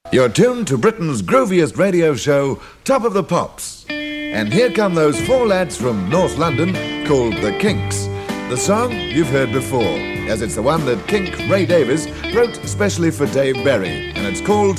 You're tuned to Britain's grooviest radio show, Top of the Pops. And here come those four lads from North London called The Kinks. The song you've heard before, as it's the one that Kink Ray Davies wrote especially for Dave Berry, and it's called